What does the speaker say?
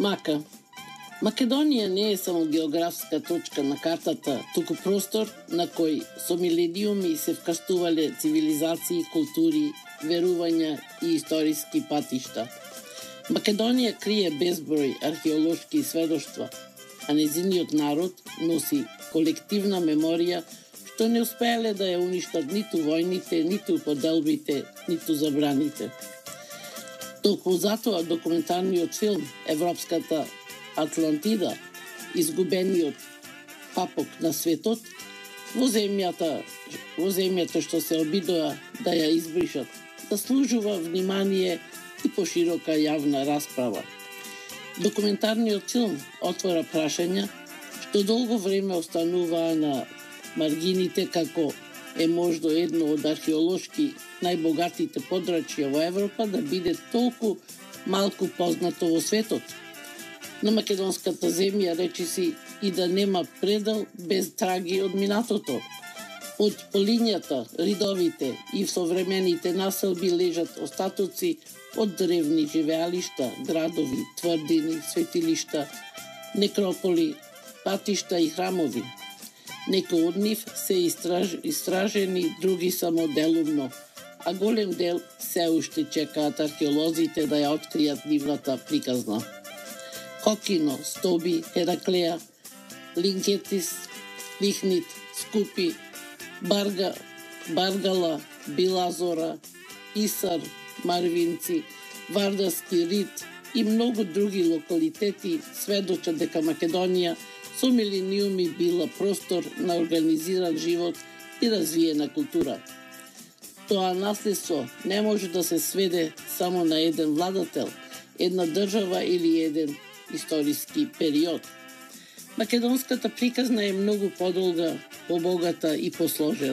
Мака. Македонија не е само географска точка на картата, туку простор на кој со милениуми се вкастувале цивилизации, култури, верувања и историски патишта. Македонија крие безброј археолошки сведоштва, а незиниот народ носи колективна меморија што не успеале да ја уништат ниту војните, ниту поделбите, ниту забраните. Токму затоа документарниот филм Европската Атлантида, изгубениот папок на светот, во земјата што се обидоа да ја избришат, заслужува внимание и поширока јавна расправа. Документарниот филм отвора прашања што долго време остануваа на маргините, како е можно едно од археолошки најбогатите подрачја во Европа да биде толку малку познато во светот. На македонската земја речиси и да нема предел без траги од минатото. Од полињата, ридовите и современите населби лежат остатоци од древни живеалишта, градови, тврдини, светилишта, некрополи, патишта и храмови. Некои од нив се истражени, други само делумно, а голем дел се уште чекаат археолозите да ја откријат нивната приказна. Кокино, Стоби, Хераклеја, Линкетис, Лихнит, Скупи, Баргала, Билазора, Исар, Марвинци, Вардарски Рид и многу други локалитети сведочат дека Македонија со милениуми била простор на организиран живот и развиена култура. Тоа наследство не може да се сведе само на еден владател, една држава или еден историски период. Македонската приказна е многу подолга, побогата и посложена.